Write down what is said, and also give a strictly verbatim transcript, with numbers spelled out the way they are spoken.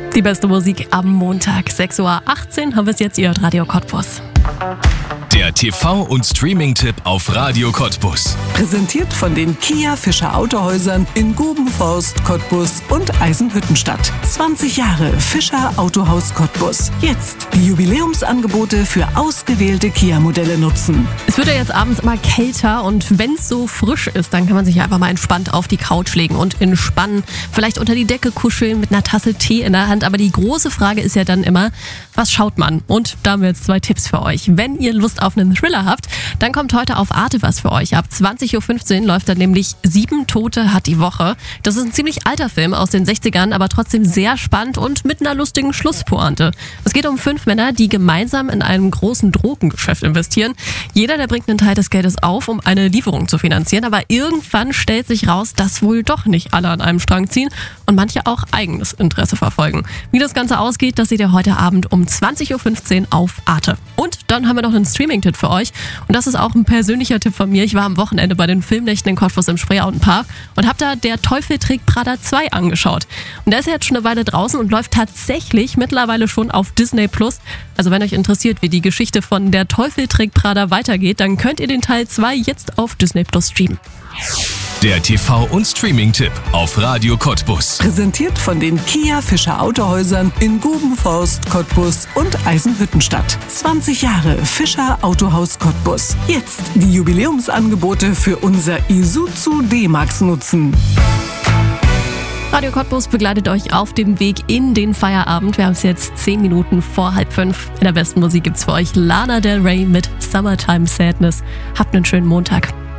Die beste Musik am Montag, sechs Uhr achtzehn haben wir es jetzt, ihr hört Radio Cottbus. Der T V- und Streaming-Tipp auf Radio Cottbus. Präsentiert von den Kia Fischer Autohäusern in Gubenforst, Cottbus und Eisenhüttenstadt. zwanzig Jahre Fischer Autohaus Cottbus. Jetzt die Jubiläumsangebote für ausgewählte Kia-Modelle nutzen. Es wird ja jetzt abends immer kälter und wenn es so frisch ist, dann kann man sich ja einfach mal entspannt auf die Couch legen und entspannen. Vielleicht unter die Decke kuscheln mit einer Tasse Tee in der Hand. Aber die große Frage ist ja dann immer, was schaut man? Und da haben wir jetzt zwei Tipps für euch. Wenn ihr Lust auf einen Thriller habt, dann kommt heute auf Arte was für euch. Ab zwanzig Uhr fünfzehn läuft dann nämlich Sieben Tote hat die Woche. Das ist ein ziemlich alter Film aus den sechzigern, aber trotzdem sehr spannend und mit einer lustigen Schlusspointe. Es geht um fünf Männer, die gemeinsam in einem großen Drogengeschäft investieren. Jeder, der bringt einen Teil des Geldes auf, um eine Lieferung zu finanzieren, aber irgendwann stellt sich raus, dass wohl doch nicht alle an einem Strang ziehen und manche auch eigenes Interesse verfolgen. Wie das Ganze ausgeht, das seht ihr heute Abend um zwanzig Uhr fünfzehn auf Arte. Und dann haben wir noch einen Streaming-Tipp für euch. Und das ist auch ein persönlicher Tipp von mir. Ich war am Wochenende bei den Filmnächten in Cottbus im Spreeautenpark und habe da Der Teufel trägt Prada zwei angeschaut. Und der ist ja jetzt schon eine Weile draußen und läuft tatsächlich mittlerweile schon auf Disney Plus. Also wenn euch interessiert, wie die Geschichte von Der Teufel trägt Prada weitergeht, dann könnt ihr den Teil zwei jetzt auf Disney Plus streamen. Der T V- und Streaming-Tipp auf Radio Cottbus. Präsentiert von den Kia Fischer Autohäusern in Gubenforst, Cottbus und Eisenhüttenstadt. zwanzig Jahre Fischer Autohaus Cottbus. Jetzt die Jubiläumsangebote für unser Isuzu D-Max nutzen. Radio Cottbus begleitet euch auf dem Weg in den Feierabend. Wir haben es jetzt zehn Minuten vor halb fünf. In der besten Musik gibt's für euch Lana Del Rey mit Summertime Sadness. Habt einen schönen Montag.